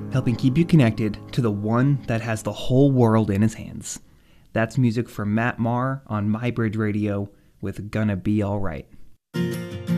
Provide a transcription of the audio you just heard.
helping keep you connected to the one that has the whole world in his hands. That's music from Matt Maher on MyBridge Radio with Gonna Be Alright.